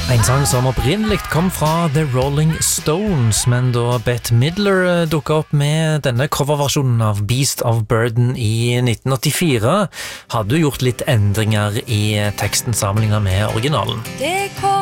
En sang som opprinnelig kom fra The Rolling Stones, men da Bette Midler dukket opp med denne coverversjonen av Beast of Burden i 1984, hadde hun gjort litt endringer i teksten sammenlignet med originalen. Det kom